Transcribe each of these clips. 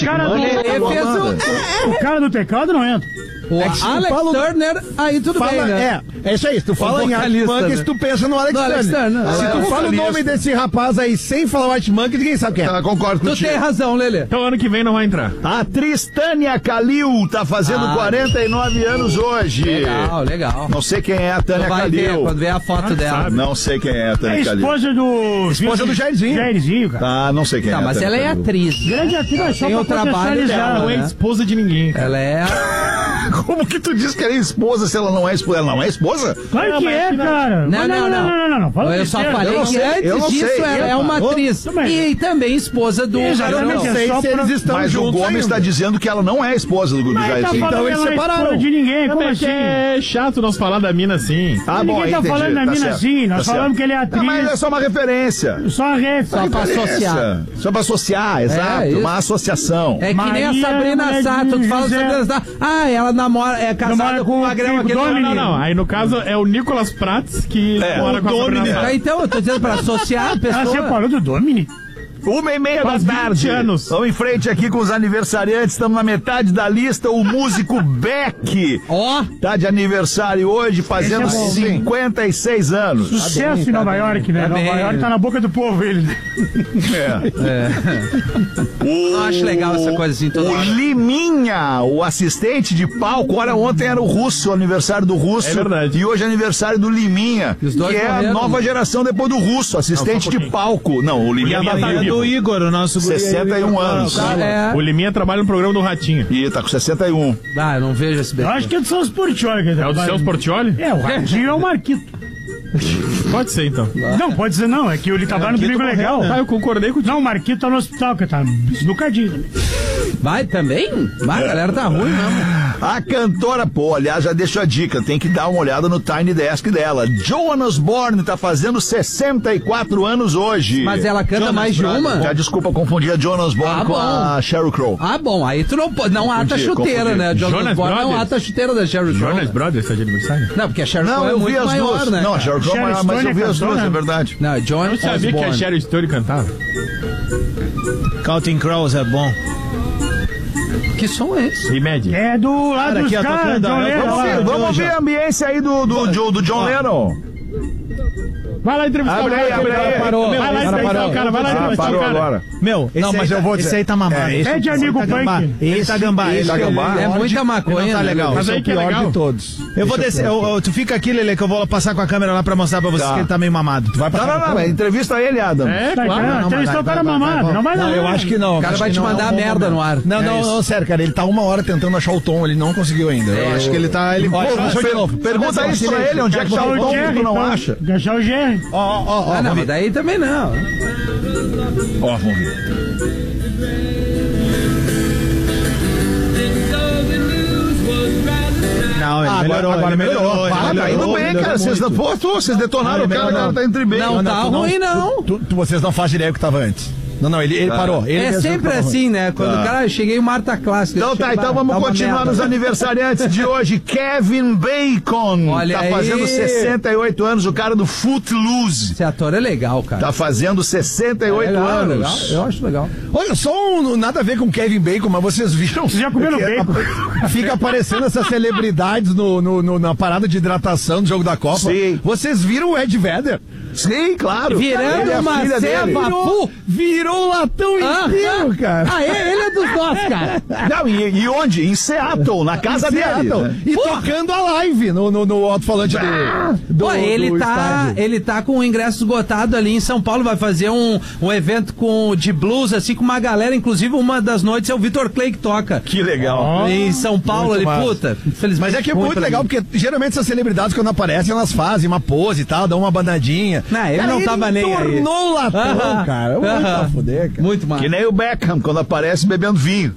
O cara do teclado não entra. O Alex Turner, aí tudo bem, né? É isso aí. Se tu fala em Arctic Monkeys, tu pensa no Alex Turner. Se tu fala o nome desse rapaz aí sem falar o Arctic Monkeys, ninguém sabe quem é. Concordo contigo. Tu tem razão, Lelê. Então ano que vem não vai entrar. A atriz Tânia Kalil tá fazendo 49 anos hoje. Legal. Não sei quem é a Tânia Kalil. Quando vê a foto dela. Não sei quem é a Tânia Kalil. Esposa do Jairzinho. Jairzinho, cara. Ah, não sei quem é. Mas ela é atriz. Grande atriz, mas só tem o trabalho dela. Não é esposa de ninguém. Ela é... Como que tu diz que ela é esposa se ela não é esposa? Ela não é esposa? Claro que é, cara. Não. Fala eu só falei que antes disso ela é uma atriz. E também esposa do Exatamente, Jairzinho. não sei se eles estão Mas o Gomes está dizendo que ela não é esposa do Jairzinho. Então eles separaram. De ninguém, como assim? É chato nós falar da mina assim. Ninguém tá falando da mina assim. Nós falamos que ele é atriz. Mas é só uma referência. Só uma referência. Só pra associar. Só pra associar, exato. Uma associação. É que nem a Sabrina Sato. Tu fala Sabrina Sato. Ah, ela namora, é casada com o Magrão aqui. Não. Aí no caso é o Nicolas Prats que mora com a Sabrina Sato. Então, eu tô dizendo pra associar a pessoa. Você falou do Domini? 1h30 da tarde. Anos. Vamos em frente aqui com os aniversariantes. Estamos na metade da lista. O músico Beck. Tá de aniversário hoje, fazendo 56 anos. Sucesso em Nova York, né? Nova York tá na boca do povo, ele. Eu acho legal essa coisa assim. O Liminha, o assistente de palco. Olha, ontem era o Russo, o aniversário do Russo. É verdade. E hoje é aniversário do Liminha, que é a nova geração depois do Russo, assistente de palco. Não, o Liminha tá vivo. Do Igor, o nosso 61 anos. O Liminha trabalha no programa do Ratinho. E tá com 61. Eu não vejo esse Eu acho que é do Celso Portioli. É o do Celso Portioli? É, o Ratinho é o Marquito. Pode ser, então. Não, pode ser não. É que ele trabalha no Domingo Legal. Né? Eu concordei com o Não, o Marquito tá no hospital, que tá esnucadinho. Vai também? A galera tá ruim mesmo. A cantora, aliás, já deixo a dica, tem que dar uma olhada no Tiny Desk dela. Joan Osborne tá fazendo 64 anos hoje. Mas ela canta mais de uma? Já desculpa confundir a Joan Osborne com a Sheryl Crow. Bom, aí tu não ata a chuteira, né? Jonas Osborne não ata a chuteira da Sheryl Crow. Jonas Brothers tá de aniversário? Não, porque a Sheryl Crow é muito maior, né? Não, a Sheryl Crow é maior, mas eu vi as duas, é verdade. Não, Joan Eu sabia que a Sheryl Story cantava. Counting Crows é bom. Que som é esse? Remédio. É do lado dos caras, John Lennon. Vamos ouvir a ambiência aí do John Lennon. Vai lá entrevistar o cara. Abre aí. Parou. Vai lá entrevistar o cara. Vai lá entrevistar o cara. Agora. Meu, esse aí tá mamado. É de amigo punk. Esse tá gambá. É muita maconha. Não tá legal. Mas aí que é legal. De todos. Eu vou descer. Tu fica aqui, Lelê, que eu vou passar com a câmera lá pra mostrar pra vocês que ele tá meio mamado. Tu vai Não, entrevista ele, Adam. Claro. Entrevistou o cara mamado. Não vai não. Eu acho que não. O cara vai te mandar a merda no ar. Não, sério, cara. Ele tá 1 hora tentando achar o tom, ele não conseguiu ainda. Eu acho que ele tá. Pergunta isso pra ele, onde é que tá o tom que tu não acha? Achar o Jerry. Não, mas daí também não. Vamos ver. Não, agora melhorou. Tá indo bem, cara. Vocês detonaram o cara tá entre bem. Não tá ruim, não. Vocês não fazem ideia do que tava antes. Não, ele parou. Ele é sempre assim, né? Quando o cara cheguei Marta Clássica. Então vamos continuar nos aniversariantes de hoje. Kevin Bacon. Olha tá aí. fazendo 68 anos, o cara do Footloose. Esse ator é legal, cara. Tá fazendo 68 anos. Legal. Eu acho legal. Olha, nada a ver com Kevin Bacon, mas vocês viram? Vocês já comeram bacon? Fica aparecendo essas celebridades na parada de hidratação do jogo da Copa. Sim. Vocês viram o Ed Vedder? Sim, claro. Virando uma ceva. Virou um latão inteiro, cara. Ele é dos nossos, cara. Não, e onde? Em Seattle, na casa dele. Né? E tocando a live no alto-falante do ele tá com o ingresso esgotado ali em São Paulo, vai fazer um evento de blues, assim, com uma galera, inclusive uma das noites é o Vitor Clay que toca. Que legal. Em São Paulo, ele, puta, infelizmente. Mas é que é muito legal, porque geralmente essas celebridades, quando aparecem, elas fazem uma pose e tal, dão uma bandadinha. Não, ele não tava nem aí. Tornou o latão, cara. Muito pra fuder, cara. Muito mais. Que nem o Beckham, quando aparece bebendo vinho.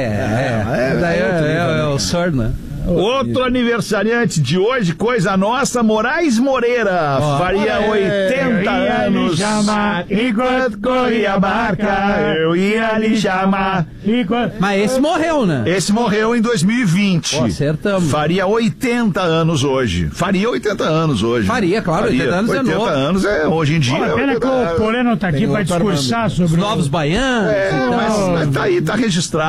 É o Sir, né? Outro aniversariante de hoje, coisa nossa, Moraes Moreira, faria 80 anos. Enquanto corria a barca, eu ia lhe chamar. Mas esse morreu, né? Esse morreu em 2020. Acertamos. Faria 80 anos hoje. Faria, claro, 80 anos Faria. 80 anos é novo. 80 anos hoje em dia. Pô, pena que o Polê não tá aqui pra discursar sobre os novos baianos. Mas tá aí, tá registrado.